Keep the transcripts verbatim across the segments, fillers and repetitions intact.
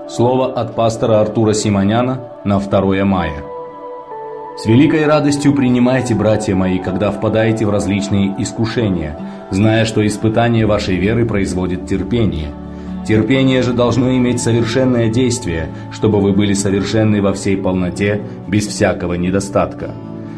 Слово от пастора Артура Симоняна на второе мая. С великой радостью принимайте, братья мои, когда впадаете в различные искушения, зная, что испытание вашей веры производит терпение. Терпение же должно иметь совершенное действие, чтобы вы были совершенны во всей полноте, без всякого недостатка.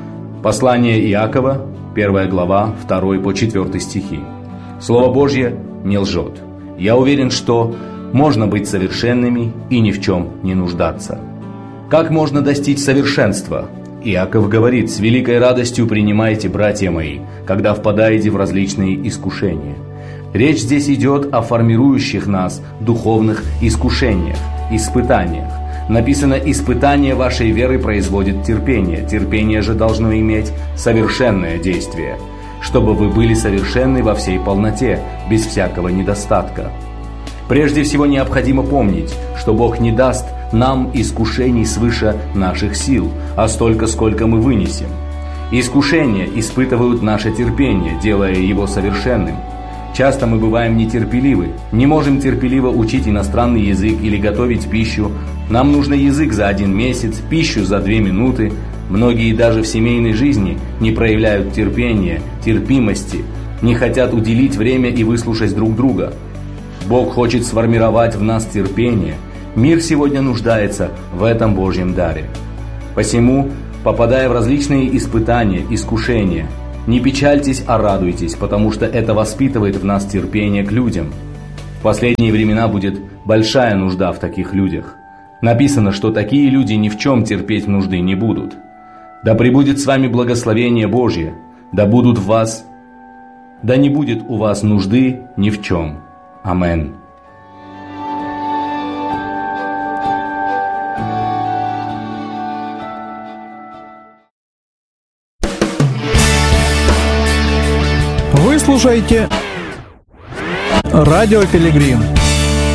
Послание Иакова, первая глава, второй по четвёртый стихи. Слово Божье не лжет. Я уверен, что можно быть совершенными и ни в чем не нуждаться. Как можно достичь совершенства? Иаков говорит: «С великой радостью принимайте, братья мои, когда впадаете в различные искушения». Речь здесь идет о формирующих нас духовных искушениях, испытаниях. Написано: «Испытание вашей веры производит терпение, терпение же должно иметь совершенное действие, чтобы вы были совершенны во всей полноте, без всякого недостатка». Прежде всего необходимо помнить, что Бог не даст нам искушений свыше наших сил, а столько, сколько мы вынесем. Искушения испытывают наше терпение, делая его совершенным. Часто мы бываем нетерпеливы, не можем терпеливо учить иностранный язык или готовить пищу. Нам нужно язык за один месяц, пищу за две минуты. Многие даже в семейной жизни не проявляют терпения, терпимости, не хотят уделить время и выслушать друг друга. Бог хочет сформировать в нас терпение. Мир сегодня нуждается в этом Божьем даре. Посему, попадая в различные испытания, искушения, не печальтесь, а радуйтесь, потому что это воспитывает в нас терпение к людям. В последние времена будет большая нужда в таких людях. Написано, что такие люди ни в чем терпеть нужды не будут. Да пребудет с вами благословение Божье, да будут в вас, да не будет у вас нужды ни в чем. Амен. Вы слушаете Радио Пилигрим.